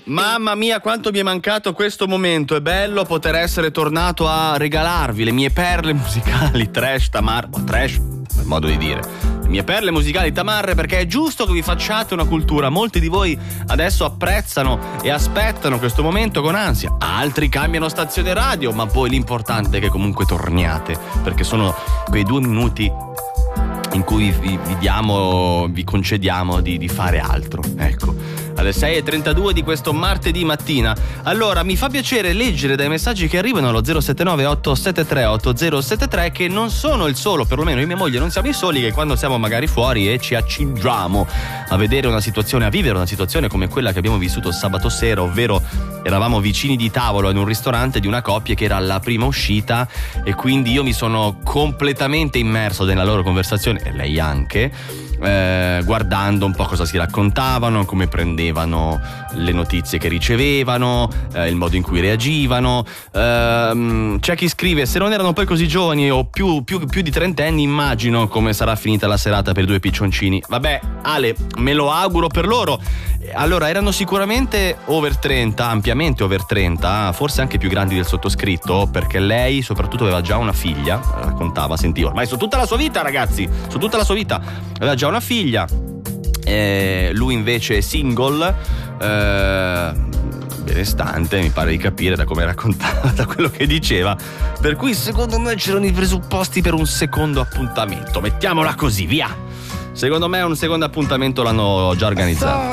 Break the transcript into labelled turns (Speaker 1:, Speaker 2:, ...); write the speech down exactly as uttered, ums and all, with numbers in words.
Speaker 1: Mamma mia, quanto mi è mancato questo momento. È bello poter essere tornato a regalarvi le mie perle musicali trash, tamar, o trash, è il modo di dire. Le mie perle musicali tamarre, perché è giusto che vi facciate una cultura. Molti di voi adesso apprezzano e aspettano questo momento con ansia. Altri cambiano stazione radio, ma poi l'importante è che comunque torniate, perché sono quei due minuti in cui vi, vi diamo, vi concediamo di, di fare altro. Ecco, alle sei e trentadue di questo martedì mattina. Allora, mi fa piacere leggere dai messaggi che arrivano allo zero sette nove otto sette tre otto zero sette tre, che non sono il solo, perlomeno io e mia moglie non siamo i soli, che quando siamo magari fuori e ci accingiamo a vedere una situazione, a vivere una situazione come quella che abbiamo vissuto sabato sera, ovvero eravamo vicini di tavolo in un ristorante di una coppia che era la prima uscita, e quindi io mi sono completamente immerso nella loro conversazione, e lei anche, eh, guardando un po' cosa si raccontavano, come prendevano le notizie che ricevevano, eh, il modo in cui reagivano. Eh, c'è chi scrive: se non erano poi così giovani o più, più, più di trentenni, immagino come sarà finita la serata per i due piccioncini. Vabbè, Ale, me lo auguro per loro. Allora, erano sicuramente over trenta, ampiamente over trenta, forse anche più grandi del sottoscritto, perché lei soprattutto aveva già una figlia, raccontava, sentivo, ormai su tutta la sua vita, ragazzi, su tutta la sua vita aveva già una figlia, eh, lui invece è single, eh, benestante, mi pare di capire da come raccontava, da quello che diceva, per cui secondo me c'erano i presupposti per un secondo appuntamento, mettiamola così, via. Secondo me un secondo appuntamento l'hanno già organizzato.